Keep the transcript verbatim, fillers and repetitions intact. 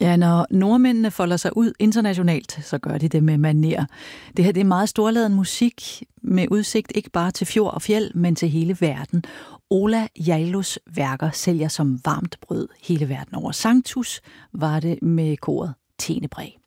Ja, når nordmændene folder sig ud internationalt, så gør de det med manér. Det her det er meget storladen musik med udsigt ikke bare til fjord og fjeld, men til hele verden. Ola Jailos værker sælger som varmt brød hele verden over. Sanctus var det med koret Tenebræ.